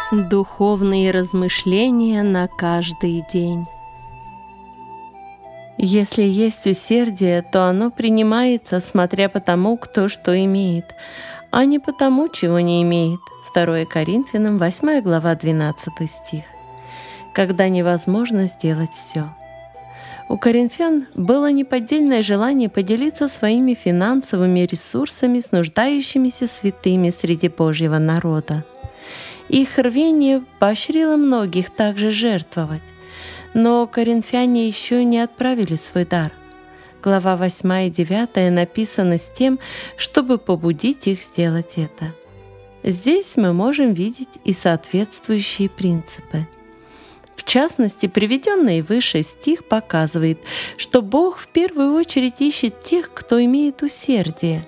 Духовные размышления на каждый день. Если есть усердие, то оно принимается, смотря по тому, кто что имеет, а не по тому, чего не имеет. 2 Коринфянам, 8 глава, 12 стих. Когда невозможно сделать все. У коринфян было неподдельное желание поделиться своими финансовыми ресурсами с нуждающимися святыми среди Божьего народа. Их рвение поощрило многих также жертвовать. Но коринфяне еще не отправили свой дар. Глава 8 и 9 написаны с тем, чтобы побудить их сделать это. Здесь мы можем видеть и соответствующие принципы. В частности, приведенный выше стих показывает, что Бог в первую очередь ищет тех, кто имеет усердие.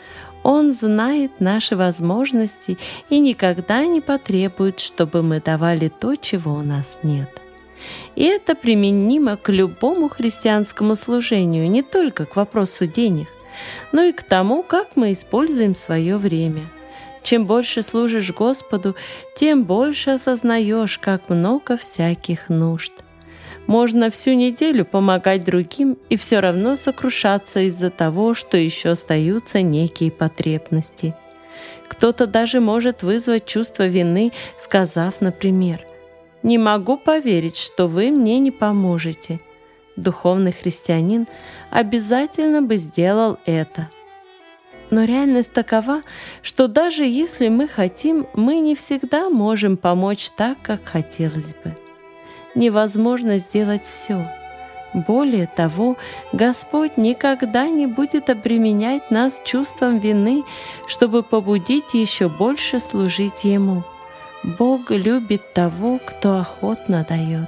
Он знает наши возможности и никогда не потребует, чтобы мы давали то, чего у нас нет. И это применимо к любому христианскому служению, не только к вопросу денег, но и к тому, как мы используем свое время. Чем больше служишь Господу, тем больше осознаешь, как много всяких нужд. Можно всю неделю помогать другим и все равно сокрушаться из-за того, что еще остаются некие потребности. Кто-то даже может вызвать чувство вины, сказав, например, «Не могу поверить, что вы мне не поможете». Духовный христианин обязательно бы сделал это. Но реальность такова, что даже если мы хотим, мы не всегда можем помочь так, как хотелось бы. Невозможно сделать все. Более того, Господь никогда не будет обременять нас чувством вины, чтобы побудить еще больше служить Ему. Бог любит того, кто охотно дает.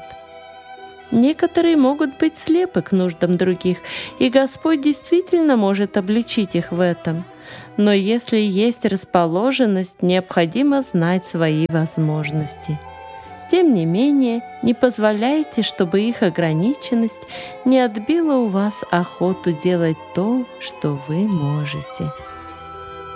Некоторые могут быть слепы к нуждам других, и Господь действительно может обличить их в этом. Но если есть расположенность, необходимо знать свои возможности. Тем не менее, не позволяйте, чтобы их ограниченность не отбила у вас охоту делать то, что вы можете.